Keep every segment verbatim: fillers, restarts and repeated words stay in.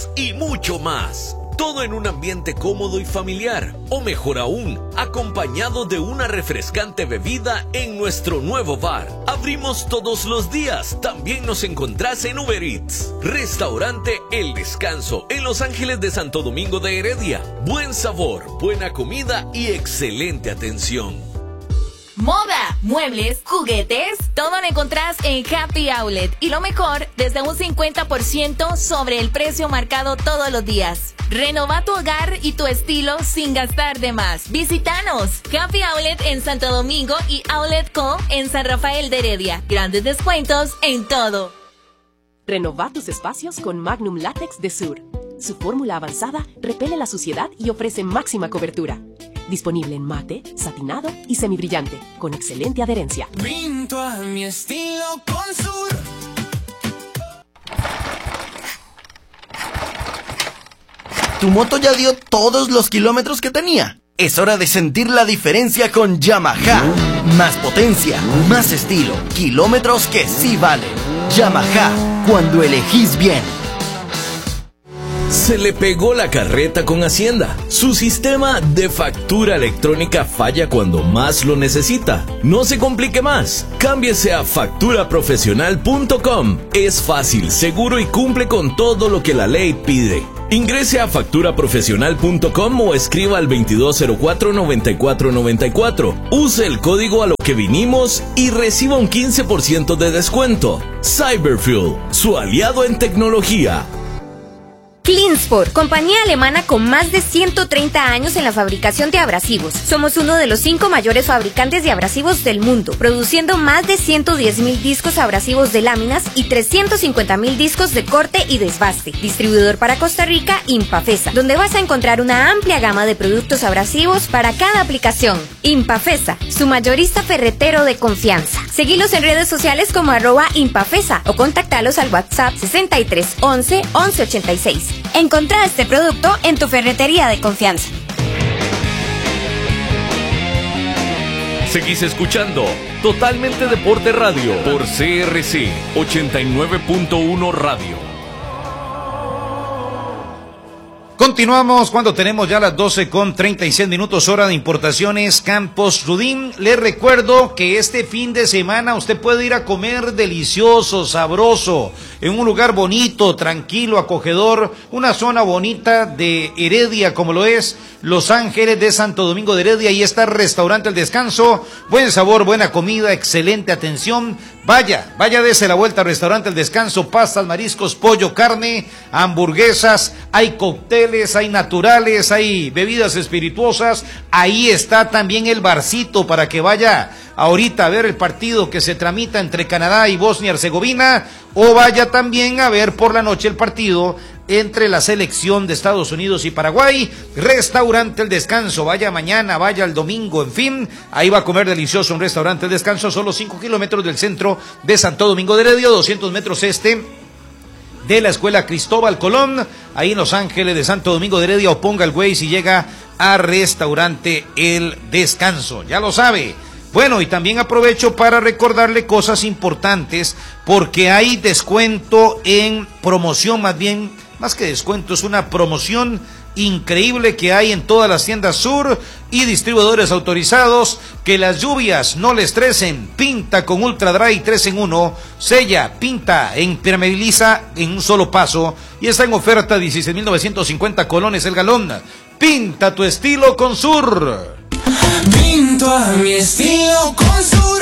juegos y mucho más. Todo en un ambiente cómodo y familiar, o mejor aún, acompañado de una refrescante bebida en nuestro nuevo bar. Abrimos todos los días, también nos encontrás en Uber Eats. Restaurante El Descanso, en Los Ángeles de Santo Domingo de Heredia. Buen sabor, buena comida y excelente atención. Moda, muebles, juguetes, todo lo encontrás en Happy Outlet. Y lo mejor, desde un cincuenta por ciento sobre el precio marcado todos los días. Renova tu hogar y tu estilo sin gastar de más. Visítanos. Happy Outlet en Santo Domingo y Outlet Co en San Rafael de Heredia. Grandes descuentos en todo. Renova tus espacios con Magnum Látex de Sur. Su fórmula avanzada repele la suciedad y ofrece máxima cobertura. Disponible en mate, satinado y semibrillante, con excelente adherencia. Pinto a mi estilo con Sur. ¿Tu moto ya dio todos los kilómetros que tenía? Es hora de sentir la diferencia con Yamaha. Más potencia, más estilo, kilómetros que sí valen. Yamaha, cuando elegís bien. Se le pegó la carreta con Hacienda. Su sistema de factura electrónica falla cuando más lo necesita. No se complique más. Cámbiese a factura profesional punto com. Es fácil, seguro y cumple con todo lo que la ley pide. Ingrese a factura profesional punto com o escriba al veintidós cero cuatro, noventa y cuatro noventa y cuatro. Use el código a lo que vinimos y reciba un quince por ciento de descuento. Cyberfuel, su aliado en tecnología. Cleansport, compañía alemana con más de ciento treinta años en la fabricación de abrasivos. Somos uno de los cinco mayores fabricantes de abrasivos del mundo, produciendo más de ciento diez mil discos abrasivos de láminas y trescientos cincuenta mil discos de corte y desbaste. Distribuidor para Costa Rica, Impafesa, donde vas a encontrar una amplia gama de productos abrasivos para cada aplicación. Impafesa, su mayorista ferretero de confianza. Seguilos en redes sociales como arroba Impafesa o contactalos al WhatsApp sesenta y tres once once ochenta y seis. Encontrá este producto en tu ferretería de confianza. Seguís escuchando Totalmente Deporte Radio por C R C ochenta y nueve punto uno Radio. Continuamos cuando tenemos ya las doce con treinta y seis minutos, hora de importaciones Campos Rudín. Les recuerdo que este fin de semana usted puede ir a comer delicioso, sabroso, en un lugar bonito, tranquilo, acogedor, una zona bonita de Heredia como lo es Los Ángeles de Santo Domingo de Heredia. Ahí está Restaurante El Descanso, buen sabor, buena comida, excelente atención. Vaya, vaya dese la vuelta al Restaurante El Descanso, pastas, mariscos, pollo, carne, hamburguesas, hay cócteles, hay naturales, hay bebidas espirituosas. Ahí está también el barcito para que vaya ahorita a ver el partido que se tramita entre Canadá y Bosnia y Herzegovina, o vaya también a ver por la noche el partido entre la selección de Estados Unidos y Paraguay. Restaurante El Descanso, vaya mañana, vaya el domingo, en fin, ahí va a comer delicioso un Restaurante El Descanso, solo cinco kilómetros del centro de Santo Domingo de Heredia, doscientos metros este de la Escuela Cristóbal Colón, ahí en Los Ángeles de Santo Domingo de Heredia, o ponga el Waze y llega a Restaurante El Descanso, ya lo sabe. Bueno, y también aprovecho para recordarle cosas importantes, porque hay descuento en promoción, más bien, más que descuento, es una promoción increíble que hay en todas las tiendas Sur y distribuidores autorizados. Que las lluvias no le estresen. Pinta con Ultra Dry tres en uno, sella, pinta e impermeabiliza en un solo paso y está en oferta dieciséis mil novecientos cincuenta colones el galón. Pinta tu estilo con Sur. Pinto a mi estilo con Sur.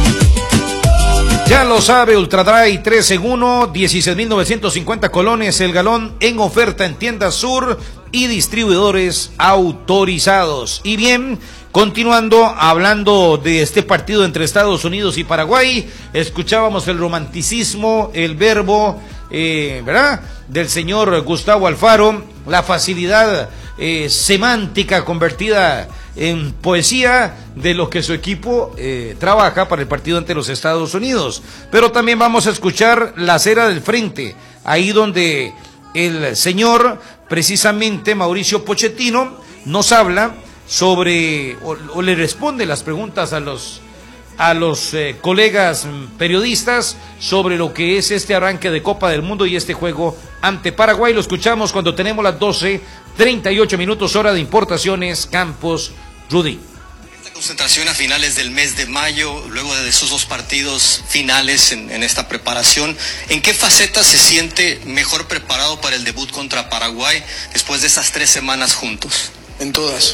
Ya lo sabe, Ultra Dry tres en uno, dieciséis mil novecientos cincuenta colones el galón en oferta en tiendas Sur y distribuidores autorizados. Y bien, continuando hablando de este partido entre Estados Unidos y Paraguay, escuchábamos el romanticismo, el verbo, eh, ¿verdad?, del señor Gustavo Alfaro, la facilidad eh, semántica convertida en poesía de lo que su equipo eh, trabaja para el partido ante los Estados Unidos. Pero también vamos a escuchar la acera del frente, ahí donde el señor, precisamente Mauricio Pochettino, nos habla sobre, o, o le responde las preguntas a los a los eh, colegas periodistas sobre lo que es este arranque de Copa del Mundo y este juego ante Paraguay. Lo escuchamos cuando tenemos las doce treinta y ocho minutos, hora de Importaciones Campos Rudín. Esta concentración a finales del mes de mayo, luego de esos dos partidos finales en, en esta preparación, ¿en qué faceta se siente mejor preparado para el debut contra Paraguay después de esas tres semanas juntos? En todas.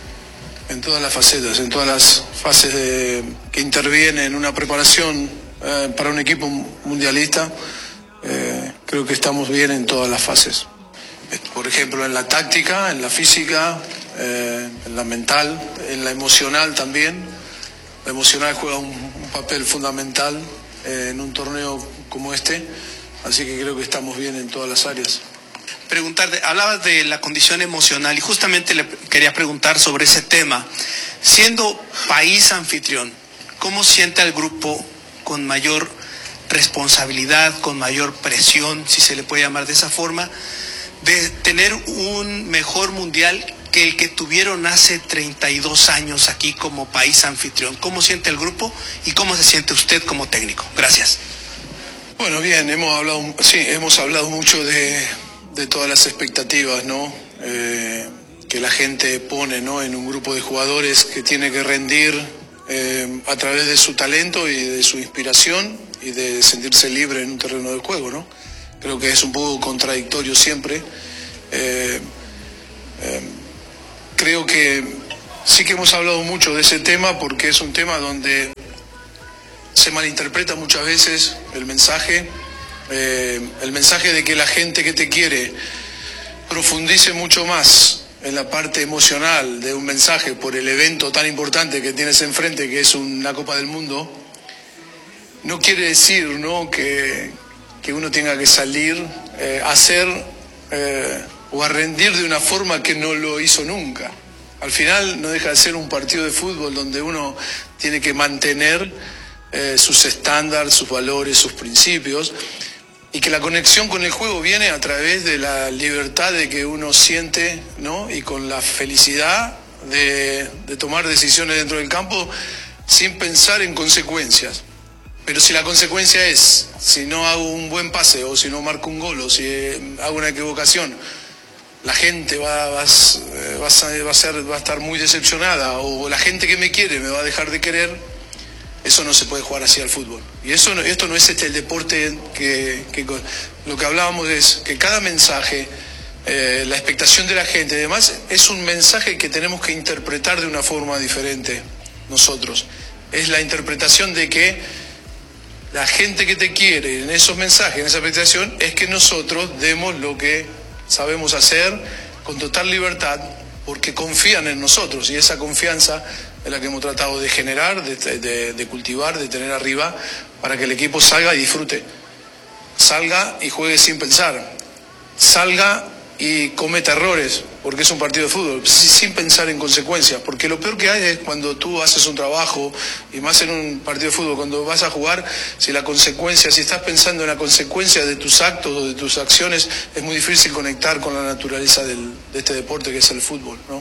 En todas las facetas, en todas las fases de, que interviene en una preparación eh, para un equipo mundialista, eh, creo que estamos bien en todas las fases. Por ejemplo, en la táctica, en la física, eh, en la mental, en la emocional también. La emocional juega un, un papel fundamental eh, en un torneo como este, así que creo que estamos bien en todas las áreas. Preguntarte, hablabas de la condición emocional y justamente le quería preguntar sobre ese tema. Siendo país anfitrión, ¿cómo siente al grupo con mayor responsabilidad, con mayor presión, si se le puede llamar de esa forma, de tener un mejor mundial que el que tuvieron hace treinta y dos años aquí como país anfitrión? ¿Cómo siente el grupo y cómo se siente usted como técnico? Gracias. Bueno, bien, hemos hablado, sí, hemos hablado mucho de... de todas las expectativas, ¿no? Eh, que la gente pone, ¿no? En un grupo de jugadores que tiene que rendir eh, a través de su talento y de su inspiración y de sentirse libre en un terreno de juego, ¿no? Creo que es un poco contradictorio siempre. Eh, eh, creo que sí que hemos hablado mucho de ese tema porque es un tema donde se malinterpreta muchas veces el mensaje. Eh, el mensaje de que la gente que te quiere profundice mucho más en la parte emocional de un mensaje por el evento tan importante que tienes enfrente, que es una Copa del Mundo, no quiere decir, ¿no?, que, que uno tenga que salir eh, a hacer eh, o a rendir de una forma que no lo hizo nunca. Al final no deja de ser un partido de fútbol donde uno tiene que mantener eh, sus estándares, sus valores, sus principios, y que la conexión con el juego viene a través de la libertad de que uno siente, ¿no?, y con la felicidad de, de tomar decisiones dentro del campo sin pensar en consecuencias. Pero si la consecuencia es, si no hago un buen pase, o si no marco un gol, o si hago una equivocación, la gente va, va, va, a, va, a ser, va a estar muy decepcionada, o la gente que me quiere me va a dejar de querer. Eso no se puede jugar así al fútbol. Y eso no, esto no es este el deporte que, que... Lo que hablábamos es que cada mensaje, eh, la expectación de la gente y demás, es un mensaje que tenemos que interpretar de una forma diferente nosotros. Es la interpretación de que la gente que te quiere en esos mensajes, en esa expectación, es que nosotros demos lo que sabemos hacer con total libertad, porque confían en nosotros, y esa confianza es la que hemos tratado de generar, de, de, de cultivar, de tener arriba, para que el equipo salga y disfrute. Salga y juegue sin pensar. Salga y cometa errores, porque es un partido de fútbol, sin pensar en consecuencias. Porque lo peor que hay es cuando tú haces un trabajo, y más en un partido de fútbol, cuando vas a jugar, si la consecuencia, si estás pensando en la consecuencia de tus actos o de tus acciones, es muy difícil conectar con la naturaleza del, de este deporte que es el fútbol, ¿no?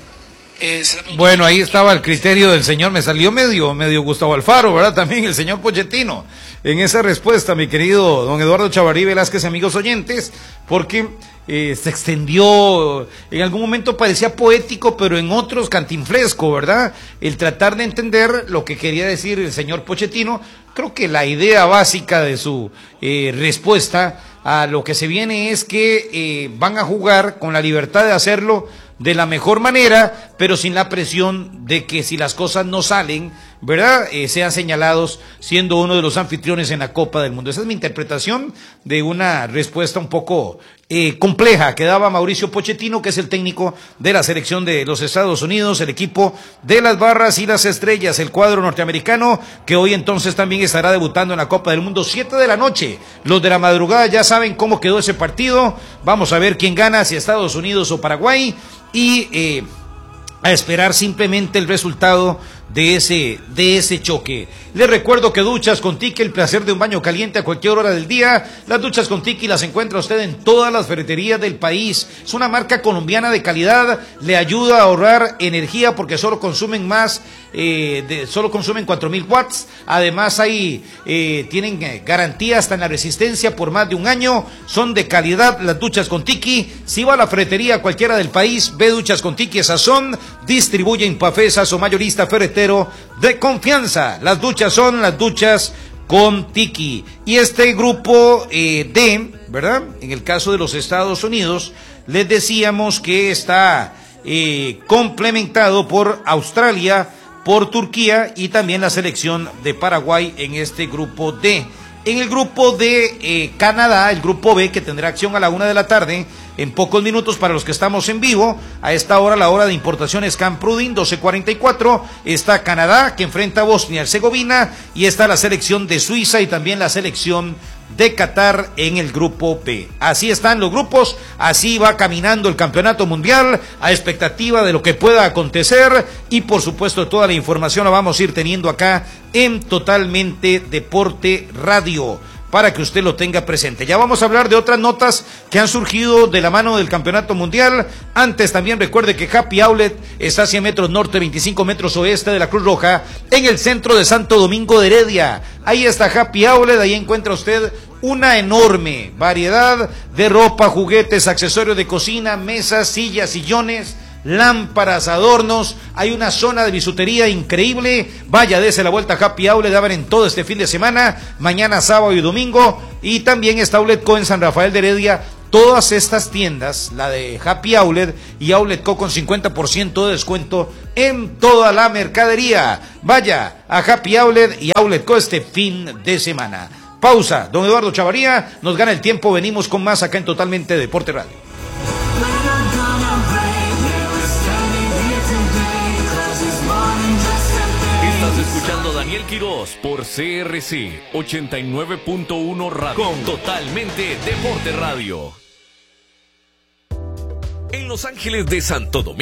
Bueno, ahí estaba el criterio del señor, me salió medio, medio Gustavo Alfaro, ¿verdad? También el señor Pochettino, en esa respuesta, mi querido don Eduardo Chavarí Velázquez, amigos oyentes, porque eh, se extendió, en algún momento parecía poético, pero en otros cantinflesco, ¿verdad? El tratar de entender lo que quería decir el señor Pochettino. Creo que la idea básica de su eh, respuesta a lo que se viene es que eh, van a jugar con la libertad de hacerlo de la mejor manera, pero sin la presión de que si las cosas no salen, ¿verdad?, eh, sean señalados siendo uno de los anfitriones en la Copa del Mundo. Esa es mi interpretación de una respuesta un poco eh, compleja que daba Mauricio Pochettino, que es el técnico de la selección de los Estados Unidos, el equipo de las Barras y las Estrellas, el cuadro norteamericano, que hoy entonces también estará debutando en la Copa del Mundo, siete de la noche. Los de la madrugada ya saben cómo quedó ese partido. Vamos a ver quién gana, si Estados Unidos o Paraguay, y eh, a esperar simplemente el resultado de ese, de ese choque. Les recuerdo que Duchas con Tiki, el placer de un baño caliente a cualquier hora del día. Las duchas con Tiki las encuentra usted en todas las ferreterías del país. Es una marca colombiana de calidad, le ayuda a ahorrar energía porque solo consumen más, eh, de, solo consumen cuatro mil watts. Además ahí eh, tienen eh, garantía hasta en la resistencia por más de un año. Son de calidad las duchas con Tiki. Si va a la ferretería cualquiera del país, ve Duchas con Tiki, esas son. Distribuye Impafesas o mayorista ferretero de confianza. Las duchas son las duchas con Tiki. Y este grupo eh, D, ¿verdad? En el caso de los Estados Unidos, les decíamos que está eh, complementado por Australia, por Turquía y también la selección de Paraguay en este grupo D. En el grupo de eh, Canadá, el grupo B, que tendrá acción a la una de la tarde, en pocos minutos para los que estamos en vivo. A esta hora, la hora de importaciones Camp Prudin, doce cuarenta y cuatro. Está Canadá, que enfrenta a Bosnia y Herzegovina, y está la selección de Suiza y también la selección de Qatar en el grupo B. Así están los grupos, así va caminando el campeonato mundial, a expectativa de lo que pueda acontecer, y por supuesto toda la información la vamos a ir teniendo acá en Totalmente Deporte Radio, para que usted lo tenga presente. Ya vamos a hablar de otras notas que han surgido de la mano del campeonato mundial. Antes también recuerde que Happy Outlet está a cien metros norte, veinticinco metros oeste de la Cruz Roja, en el centro de Santo Domingo de Heredia. Ahí está Happy Outlet, ahí encuentra usted una enorme variedad de ropa, juguetes, accesorios de cocina, mesas, sillas, sillones, lámparas, adornos. Hay una zona de bisutería increíble. Vaya, dése la vuelta a Happy Outlet, abren todo este fin de semana, mañana, sábado y domingo. Y también está Outlet Co en San Rafael de Heredia. Todas estas tiendas, la de Happy Outlet y Outlet Co, con cincuenta por ciento de descuento en toda la mercadería. Vaya a Happy Outlet y Outlet Co este fin de semana. Pausa, don Eduardo Chavarría, nos gana el tiempo, venimos con más acá en Totalmente Deporte Radio. Escuchando Daniel Quirós por C R C ochenta y nueve punto uno Radio con Totalmente Deporte Radio. En Los Ángeles de Santo Domingo.